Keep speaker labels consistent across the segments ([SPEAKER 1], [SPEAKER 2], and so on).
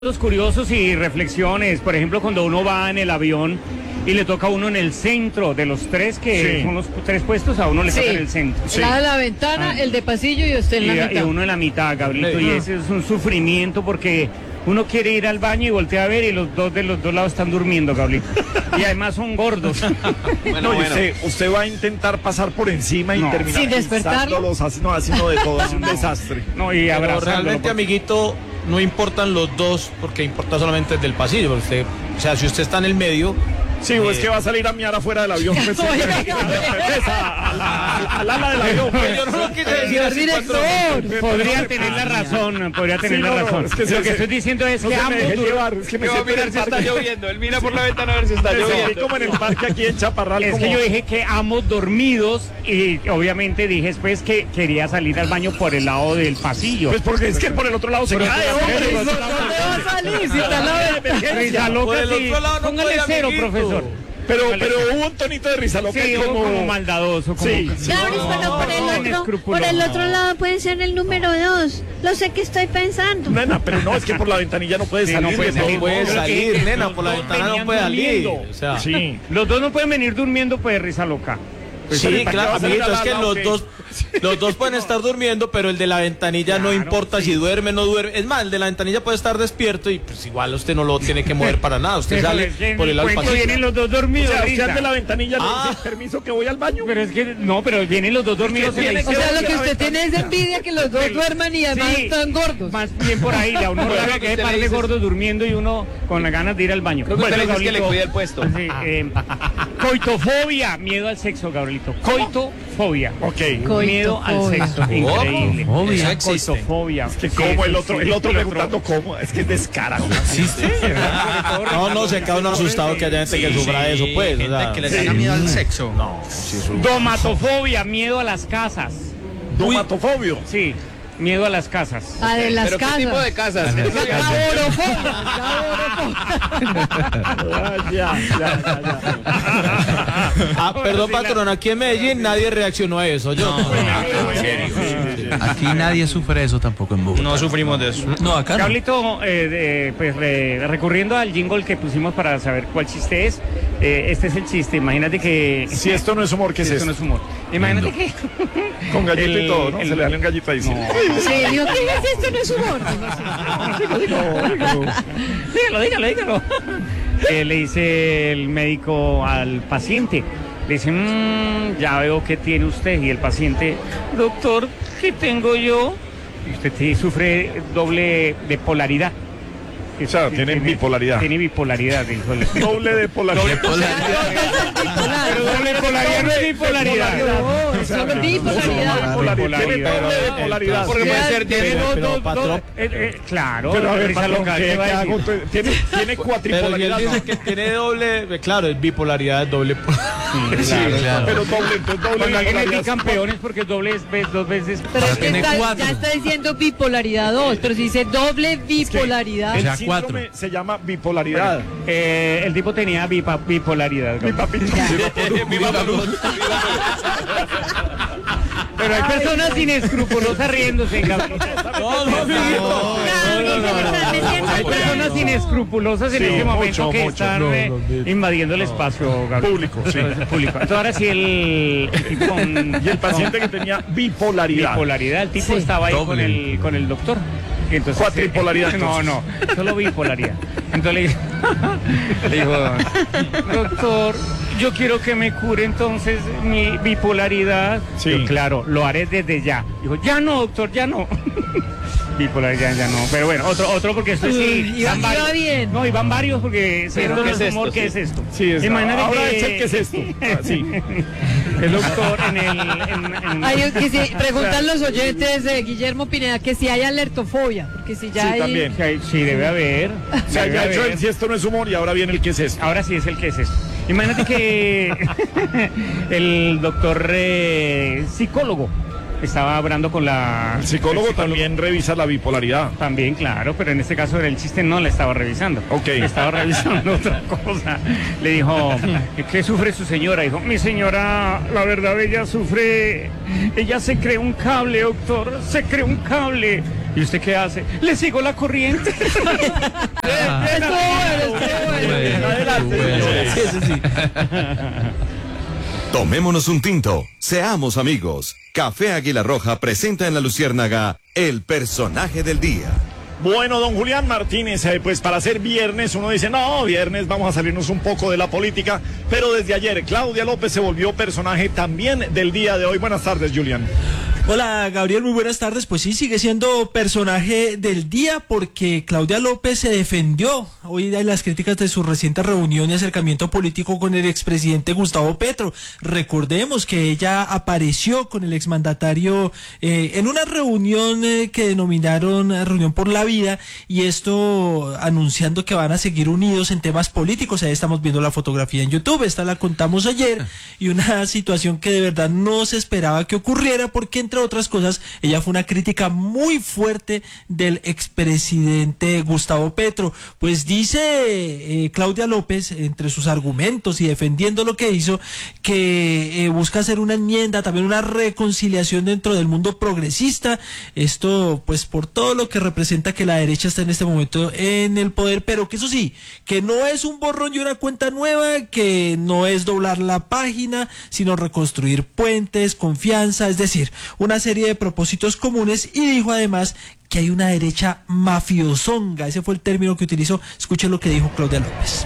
[SPEAKER 1] Los curiosos y reflexiones, por ejemplo, cuando uno va en el avión y le toca a uno en el centro de los tres, que son los tres puestos, a uno le toca en el centro.
[SPEAKER 2] El lado de la ventana, el de pasillo y usted en la mitad.
[SPEAKER 1] Y uno en la mitad, Gabrielito, y ese es un sufrimiento porque uno quiere ir al baño y voltea a ver y los dos de los dos lados están durmiendo, Gabrielito. Y además son gordos.
[SPEAKER 3] Bueno. Usted va a intentar pasar por encima y terminar
[SPEAKER 2] sin despertarlos,
[SPEAKER 3] haciendo de todo, es un desastre.
[SPEAKER 1] No, y
[SPEAKER 4] pero realmente, amiguito, no importan los dos, porque importa solamente el del pasillo. Porque usted, o sea, si usted está en el medio.
[SPEAKER 3] Sí, o es que va a salir a miar afuera del avión. Al ala del avión.
[SPEAKER 4] Yo no lo quise decir así.
[SPEAKER 1] Podría tener la razón, podría tener la razón.
[SPEAKER 3] Es que
[SPEAKER 1] lo que estoy diciendo es que ambos
[SPEAKER 3] es que me
[SPEAKER 5] va a mirar si está lloviendo. Él mira por la ventana a ver si está lloviendo.
[SPEAKER 3] Como en el parque aquí en Chaparral.
[SPEAKER 1] Es que yo dije que ambos dormidos y obviamente dije después que quería salir al baño por el lado del pasillo.
[SPEAKER 3] Pues porque es que por el otro lado se cae, hombre.
[SPEAKER 2] ¿Dónde va a salir? Si está al lado de
[SPEAKER 1] Risa loca,
[SPEAKER 4] Por el otro lado no
[SPEAKER 1] póngale
[SPEAKER 4] puede,
[SPEAKER 1] cero,
[SPEAKER 4] amiguito.
[SPEAKER 1] profesor.
[SPEAKER 3] Pero hubo un tonito de risa loca,
[SPEAKER 1] Sí, como maldadoso. Como,
[SPEAKER 6] Gabris, pero por el otro lado puede ser el número 2. Lo sé que estoy pensando.
[SPEAKER 3] Nena, pero no, es que por la ventanilla no puede salir.
[SPEAKER 1] no puede salir.
[SPEAKER 4] No puede salir, nena, por la ventana no puede salir. O sea,
[SPEAKER 3] Sí.
[SPEAKER 1] Los dos no pueden venir durmiendo, pues risa loca.
[SPEAKER 4] sí, claro, amiguito, es que
[SPEAKER 3] ok.
[SPEAKER 4] los dos pueden estar durmiendo, pero el de la ventanilla no importa si duerme o no duerme. Es más, el de la ventanilla puede estar despierto y pues igual usted no lo tiene que mover para nada. Usted sale por el lado del pasillo.
[SPEAKER 1] Vienen los dos dormidos.
[SPEAKER 3] O sea,
[SPEAKER 1] Risa.
[SPEAKER 3] usted de la ventanilla le dice permiso que voy al baño.
[SPEAKER 1] Pero es que, no, pero vienen los dos dormidos.
[SPEAKER 2] O sea, lo que usted tiene es envidia que los dos duerman y además están gordos.
[SPEAKER 1] Más bien por ahí, a uno le que par de gordos durmiendo y uno con las ganas de ir al baño.
[SPEAKER 5] Creo que usted le dice que le cuide el puesto.
[SPEAKER 1] Sí, coitofobia, miedo al sexo, Gabrielito. Coitofobia.
[SPEAKER 3] Ok.
[SPEAKER 1] Miedo al sexo. Increíble.
[SPEAKER 4] Coitofobia.
[SPEAKER 1] Coitofobia.
[SPEAKER 3] Que como el otro preguntando cómo, es que es descarado.
[SPEAKER 4] No, se queda uno asustado que haya gente que sufra eso, pues. O sea,
[SPEAKER 5] que le tenga miedo al sexo.
[SPEAKER 4] no.
[SPEAKER 1] Domatofobia, miedo a las casas.
[SPEAKER 3] Domatofobio.
[SPEAKER 1] Sí, miedo a las casas.
[SPEAKER 2] A de las
[SPEAKER 5] ¿Pero qué
[SPEAKER 2] casas.
[SPEAKER 5] tipo de casas?
[SPEAKER 3] Ya.
[SPEAKER 4] Perdón, patrón, aquí en Medellín nadie reaccionó a eso. Yo.
[SPEAKER 7] Aquí nadie sufre eso tampoco en Bogotá.
[SPEAKER 5] No sufrimos de eso.
[SPEAKER 7] No, acá no.
[SPEAKER 1] Carlito, recurriendo al jingle que pusimos para saber cuál chiste es, este es el chiste. Imagínate que...
[SPEAKER 3] Si esto no es humor, ¿qué es
[SPEAKER 1] esto
[SPEAKER 3] esto?
[SPEAKER 1] no es humor. Imagínate que...
[SPEAKER 3] Con gallito y todo, ¿no? Se le dan un gallito ahí.
[SPEAKER 2] Sí, digo, ¿qué es esto? No es humor.
[SPEAKER 1] Dígalo. Le dice el médico al paciente, le dice, ya veo que tiene usted. Y el paciente, doctor, ¿qué tengo yo? Y usted sufre doble de polaridad.
[SPEAKER 3] O sea, tiene bipolaridad.
[SPEAKER 1] Tiene bipolaridad, dijo el...
[SPEAKER 3] Doble de polaridad.
[SPEAKER 1] Pero doble polaridad no es bipolaridad.
[SPEAKER 2] Solo bipolaridad.
[SPEAKER 3] Tiene doble de polaridad.
[SPEAKER 5] Porque puede ser
[SPEAKER 1] Claro,
[SPEAKER 3] Pero a ver,
[SPEAKER 1] risa
[SPEAKER 3] patrón,
[SPEAKER 1] loca,
[SPEAKER 3] ¿qué
[SPEAKER 1] ¿qué va a
[SPEAKER 3] hago?
[SPEAKER 1] decir?
[SPEAKER 3] Tiene
[SPEAKER 4] Pero si él
[SPEAKER 3] cuatripolaridad.
[SPEAKER 4] dice que tiene doble, claro, es bipolaridad, doble.
[SPEAKER 7] Claro.
[SPEAKER 3] Pero doble
[SPEAKER 1] Cuando alguien es
[SPEAKER 3] bipolaridad.
[SPEAKER 1] bicampeón es porque doble es dos veces.
[SPEAKER 2] Pero es que
[SPEAKER 7] Tiene
[SPEAKER 2] ya
[SPEAKER 7] cuatro.
[SPEAKER 2] está diciendo bipolaridad 2, pero si dice doble bipolaridad.
[SPEAKER 3] El
[SPEAKER 7] sea,
[SPEAKER 3] síndrome
[SPEAKER 7] cuatro.
[SPEAKER 3] se llama bipolaridad.
[SPEAKER 1] El tipo tenía bipolaridad.
[SPEAKER 3] Mi papito.
[SPEAKER 1] Pero hay personas inescrupulosas riéndose, Gabriel. Hay personas inescrupulosas en
[SPEAKER 3] Sí,
[SPEAKER 1] este momento
[SPEAKER 3] mucho,
[SPEAKER 1] que
[SPEAKER 3] mucho.
[SPEAKER 1] están invadiendo el espacio, Gabriel.
[SPEAKER 3] Público, sí.
[SPEAKER 1] Público. Entonces ahora sí el tipo
[SPEAKER 3] Y el paciente que tenía bipolaridad.
[SPEAKER 1] bipolaridad, el tipo estaba ahí
[SPEAKER 7] Doble.
[SPEAKER 1] con el doctor. Y entonces,
[SPEAKER 3] Cuatripolaridad,
[SPEAKER 1] no, solo bipolaridad. Entonces le dijo, doctor, yo quiero que me cure entonces mi bipolaridad.
[SPEAKER 3] Sí.
[SPEAKER 1] Yo, claro, lo haré desde ya. Dijo, ya no, doctor, ya no. Bipolaridad ya no. Pero bueno, otro porque esto sí.
[SPEAKER 2] Iba
[SPEAKER 1] van varios.
[SPEAKER 2] bien.
[SPEAKER 1] No, y van varios porque si esto no
[SPEAKER 5] ¿qué
[SPEAKER 1] es
[SPEAKER 5] es
[SPEAKER 1] humor,
[SPEAKER 5] esto?
[SPEAKER 1] ¿qué es esto?
[SPEAKER 3] Sí, es
[SPEAKER 1] Imagínate
[SPEAKER 3] ahora
[SPEAKER 1] que...
[SPEAKER 3] es el que es esto. Sí.
[SPEAKER 1] El doctor en
[SPEAKER 2] Ay, que si preguntan los oyentes de Guillermo Pineda que si hay alertofobia, porque si ya
[SPEAKER 3] Sí,
[SPEAKER 2] hay...
[SPEAKER 3] también.
[SPEAKER 1] Sí, debe haber.
[SPEAKER 3] O sea,
[SPEAKER 1] Debe
[SPEAKER 3] ya hecho
[SPEAKER 1] haber.
[SPEAKER 3] el si esto no es humor y ahora viene el que es esto.
[SPEAKER 1] Ahora sí es el que es esto. Imagínate que el doctor psicólogo estaba hablando con la...
[SPEAKER 3] El psicólogo también revisa la bipolaridad.
[SPEAKER 1] También, claro, pero en este caso el chiste no la estaba revisando.
[SPEAKER 3] Ok.
[SPEAKER 1] Estaba revisando otra cosa. Le dijo, ¿qué sufre su señora? Dijo, mi señora, la verdad, ella sufre... Ella se cree un cable, doctor. Se cree un cable. ¿Y usted qué hace? Le sigo la corriente.
[SPEAKER 2] Estuvo bueno.
[SPEAKER 3] Adelante,
[SPEAKER 4] Sí, sí, sí.
[SPEAKER 8] Tomémonos un tinto, seamos amigos. Café Águila Roja presenta en La Luciérnaga el personaje del día.
[SPEAKER 3] Bueno, don Julián Martínez, pues para ser viernes uno dice, no, viernes vamos a salirnos un poco de la política, pero desde ayer Claudia López se volvió personaje también del día de hoy. Buenas tardes, Julián.
[SPEAKER 9] Hola Gabriel, muy buenas tardes. Pues sí, sigue siendo personaje del día porque Claudia López se defendió hoy de las críticas de su reciente reunión y acercamiento político con el expresidente Gustavo Petro. Recordemos que ella apareció con el exmandatario en una reunión que denominaron Reunión por la Vida, y esto anunciando que van a seguir unidos en temas políticos. Ahí estamos viendo la fotografía en YouTube, esta la contamos ayer, y una situación que de verdad no se esperaba que ocurriera porque, entre otras cosas, ella fue una crítica muy fuerte del expresidente Gustavo Petro. Pues dice Claudia López, entre sus argumentos y defendiendo lo que hizo, que busca hacer una enmienda, también una reconciliación dentro del mundo progresista. Esto pues por todo lo que representa que la derecha está en este momento en el poder, pero que eso sí, que no es un borrón y una cuenta nueva, que no es doblar la página, sino reconstruir puentes, confianza, es decir, una serie de propósitos comunes. Y dijo además que hay una derecha mafiosonga, ese fue el término que utilizó. Escuchen lo que dijo Claudia López.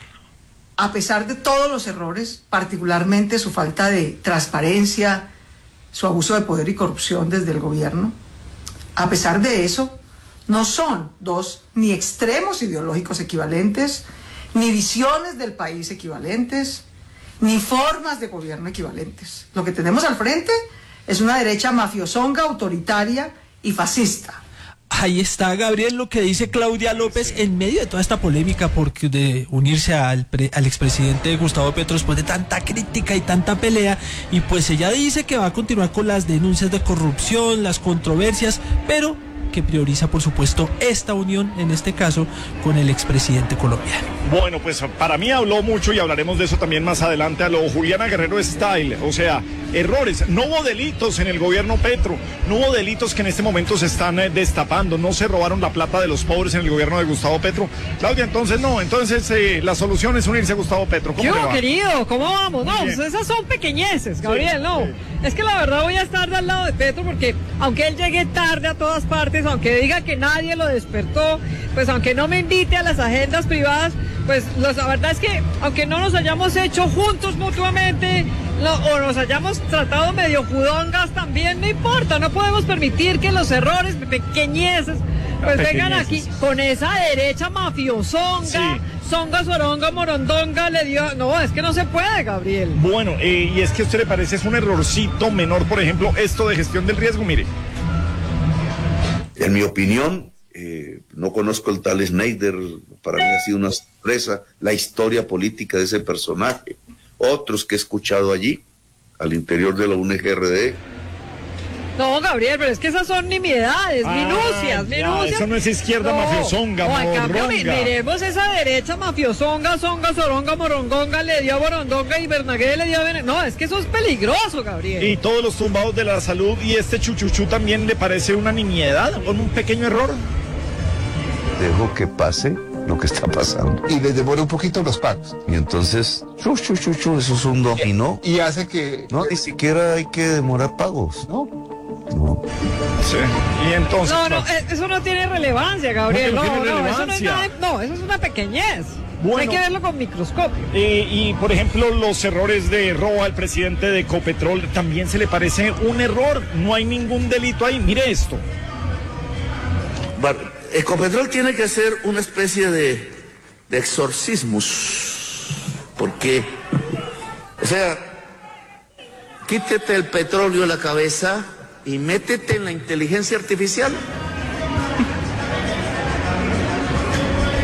[SPEAKER 10] A pesar de todos los errores, particularmente su falta de transparencia, su abuso de poder y corrupción desde el gobierno, a pesar de eso, no son dos ni extremos ideológicos equivalentes, ni visiones del país equivalentes, ni formas de gobierno equivalentes. Lo que tenemos al frente es una derecha mafiosonga, autoritaria y fascista.
[SPEAKER 9] Ahí está, Gabriel, lo que dice Claudia López en medio de toda esta polémica porque de unirse al expresidente Gustavo Petro después de tanta crítica y tanta pelea. Y pues ella dice que va a continuar con las denuncias de corrupción, las controversias, pero que prioriza, por supuesto, esta unión, en este caso, con el expresidente colombiano.
[SPEAKER 3] Bueno, pues para mí habló mucho y hablaremos de eso también más adelante a lo Juliana Guerrero Style. O sea, errores. No hubo delitos en el gobierno Petro, no hubo delitos que en este momento se están destapando, no se robaron la plata de los pobres en el gobierno de Gustavo Petro. Claudia, entonces no, entonces la solución es unirse a Gustavo Petro. ¿Cómo
[SPEAKER 2] yo, querido, ¿cómo vamos? No, pues esas son pequeñeces, Gabriel, sí, no. Sí. Es que la verdad voy a estar del lado de Petro porque aunque él llegue tarde a todas partes, aunque diga que nadie lo despertó, pues aunque no me invite a las agendas privadas, pues la verdad es que aunque no nos hayamos hecho juntos mutuamente o nos hayamos tratado medio judongas, también no importa, no podemos permitir que los errores pequeñeces pues vengan aquí con esa derecha mafiosonga, sí. Songa, soronga, morondonga, le dio... No, es que no se puede, Gabriel.
[SPEAKER 3] Bueno, y es que a usted le parece es un errorcito menor, por ejemplo, esto de gestión del riesgo, mire.
[SPEAKER 11] En mi opinión, no conozco el tal Schneider, para mí ha sido una sorpresa la historia política de ese personaje. Otros que he escuchado allí, al interior de la UNGRD.
[SPEAKER 2] No, Gabriel, pero es que esas son nimiedades, minucias.
[SPEAKER 3] Eso no es izquierda mafiosonga,
[SPEAKER 2] en cambio, miremos esa derecha mafiosonga, songa, soronga, morongonga, le dio a borondonga y Bernagué le dio a... No, es que eso es peligroso, Gabriel.
[SPEAKER 3] Y todos los tumbados de la salud y este chuchuchú también le parece una nimiedad, con un pequeño error.
[SPEAKER 11] Dejo que pase lo que está pasando.
[SPEAKER 12] Y les demora un poquito los pagos.
[SPEAKER 11] Y entonces, eso es un dominó.
[SPEAKER 12] Y hace que...
[SPEAKER 11] No, ni siquiera hay que demorar pagos.
[SPEAKER 12] No.
[SPEAKER 3] Sí. Y entonces...
[SPEAKER 2] No, eso no tiene relevancia, Gabriel. No, eso no es nada, no, eso es una pequeñez. Bueno, hay que verlo con microscopio.
[SPEAKER 3] Y por ejemplo, los errores de robo al presidente de Ecopetrol, ¿también se le parece un error? No hay ningún delito ahí. Mire esto.
[SPEAKER 11] Bueno, Ecopetrol tiene que hacer una especie de exorcismus. Porque, o sea, quítete el petróleo de la cabeza y métete en la inteligencia artificial.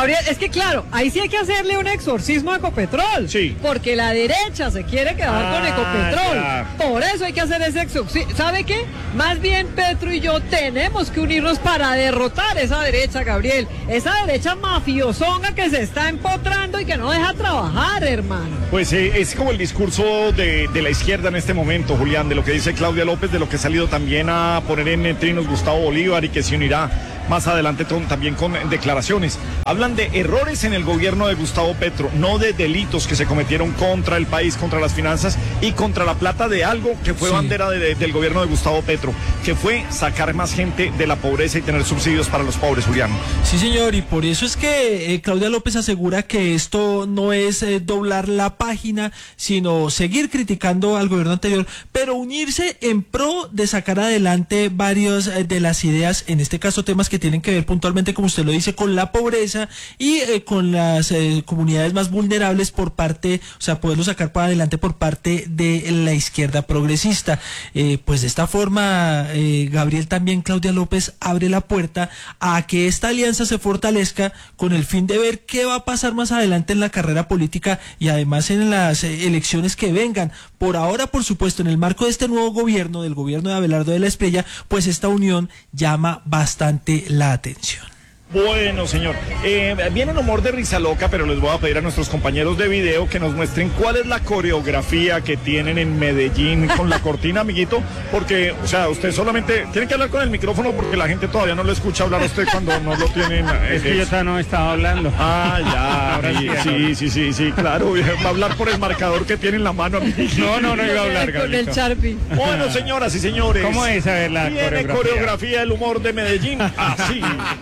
[SPEAKER 2] Gabriel, es que claro, ahí sí hay que hacerle un exorcismo a Ecopetrol.
[SPEAKER 3] Sí.
[SPEAKER 2] Porque la derecha se quiere quedar con Ecopetrol.
[SPEAKER 3] Ya.
[SPEAKER 2] Por eso hay que hacer ese exorcismo. ¿Sabe qué? Más bien Petro y yo tenemos que unirnos para derrotar esa derecha, Gabriel. Esa derecha mafiosonga que se está empotrando y que no deja trabajar, hermano.
[SPEAKER 3] Pues es como el discurso de la izquierda en este momento, Julián, de lo que dice Claudia López, de lo que ha salido también a poner en trinos Gustavo Bolívar y que se unirá más adelante también con declaraciones. Hablan de errores en el gobierno de Gustavo Petro, no de delitos que se cometieron contra el país, contra las finanzas y contra la plata de algo que fue bandera del gobierno de Gustavo Petro, que fue sacar más gente de la pobreza y tener subsidios para los pobres, Julián.
[SPEAKER 9] Sí, señor, y por eso es que Claudia López asegura que esto no es doblar la página, sino seguir criticando al gobierno anterior, pero unirse en pro de sacar adelante varias de las ideas, en este caso temas que tienen que ver puntualmente, como usted lo dice, con la pobreza y con las comunidades más vulnerables por parte, o sea, poderlo sacar para adelante por parte de la izquierda progresista. Pues de esta forma, Gabriel, también Claudia López abre la puerta a que esta alianza se fortalezca con el fin de ver qué va a pasar más adelante en la carrera política y además en las elecciones que vengan. Por ahora, por supuesto, en el marco de este nuevo gobierno, del gobierno de Abelardo de la Espriella, pues esta unión llama bastante la atención.
[SPEAKER 3] Bueno, señor, viene un humor de risa loca, pero les voy a pedir a nuestros compañeros de video que nos muestren cuál es la coreografía que tienen en Medellín con la cortina, amiguito, porque, o sea, usted solamente tiene que hablar con el micrófono porque la gente todavía no lo escucha hablar a usted cuando no lo tienen.
[SPEAKER 1] Es que yo todavía no estaba hablando.
[SPEAKER 3] Ah, ya, sí, claro, va a hablar por el marcador que tiene en la mano, amiguito.
[SPEAKER 1] No iba a hablar,
[SPEAKER 2] con el Sharpie.
[SPEAKER 3] Bueno, señoras y señores,
[SPEAKER 1] ¿cómo es? A ver, la
[SPEAKER 3] viene coreografía del humor de Medellín, así.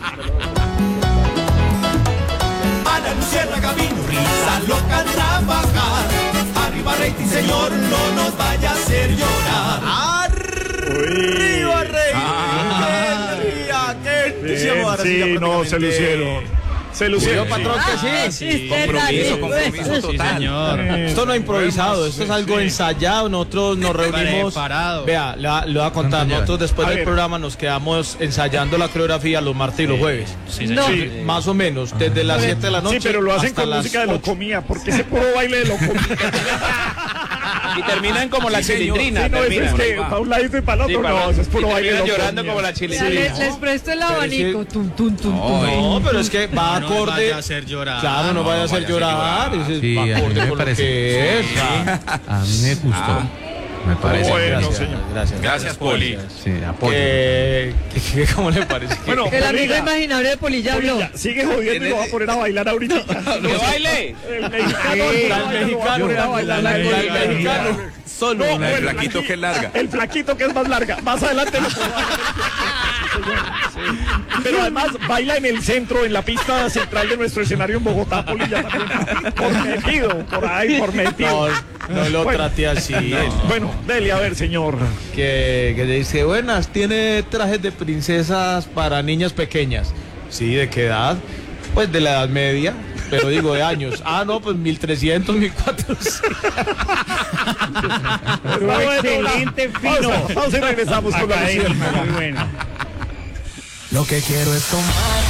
[SPEAKER 13] A la lucierna camino, risa loca trabajar. Arriba rating, señor, no nos vaya a hacer llorar. Arriba rating,
[SPEAKER 3] sí, no, se lucieron. Se lucieron.
[SPEAKER 4] Patrón, que sí.
[SPEAKER 7] Compromiso total.
[SPEAKER 4] Señor. Esto no es improvisado, esto es algo ensayado. Nosotros nos reunimos. Vea, le voy a contar. Nosotros después del programa nos quedamos ensayando la coreografía los martes y los jueves.
[SPEAKER 7] Sí, señor.
[SPEAKER 3] Sí.
[SPEAKER 4] Más o menos, desde las 7 de la noche.
[SPEAKER 3] Sí, pero lo hacen
[SPEAKER 4] hasta
[SPEAKER 3] con
[SPEAKER 4] las
[SPEAKER 3] música de
[SPEAKER 4] 8.
[SPEAKER 3] Locomía, porque ese puro baile de Locomía.
[SPEAKER 5] Y terminan como la chilindrina.
[SPEAKER 3] Sí, no, es que para un lado y para el otro, no, eso es puro baile de Locomía.
[SPEAKER 5] Llorando como la chilindrina.
[SPEAKER 2] Les presto el abanico.
[SPEAKER 4] No, pero es que va
[SPEAKER 7] No
[SPEAKER 4] acorde.
[SPEAKER 7] vaya a hacer llorar.
[SPEAKER 4] Claro, no vaya a hacer llorar.
[SPEAKER 7] Sí, a mí me parece. A mí me gustó. Me parece.
[SPEAKER 3] Bueno,
[SPEAKER 4] Gracias.
[SPEAKER 5] Gracias, Poli.
[SPEAKER 7] Sí, apoyo.
[SPEAKER 4] ¿Cómo le parece?
[SPEAKER 3] Bueno,
[SPEAKER 2] El amigo
[SPEAKER 3] Polilla,
[SPEAKER 2] imaginario de Polilla habló.
[SPEAKER 3] Polilla, sigue jodiendo y lo va a poner a bailar ahorita.
[SPEAKER 5] ¡Que baile!
[SPEAKER 3] El mexicano.
[SPEAKER 4] El mexicano.
[SPEAKER 3] Solo.
[SPEAKER 5] El flaquito que es larga.
[SPEAKER 3] El flaquito que es más larga. Más adelante lo puedo bailar. Pero además baila en el centro, en la pista central de nuestro escenario en Bogotá, Polilla también. Por ahí, por metido.
[SPEAKER 4] No lo trate así.
[SPEAKER 3] Bueno, dele a ver, señor.
[SPEAKER 4] Que dice, buenas, tiene trajes de princesas para niñas pequeñas. Sí, ¿de qué edad? Pues de la edad media, pero digo de años. Ah, no, pues 1300, 1400.
[SPEAKER 1] Excelente, fino.
[SPEAKER 3] Vamos y regresamos con la
[SPEAKER 1] Muy bueno.
[SPEAKER 13] Lo que quiero es tomar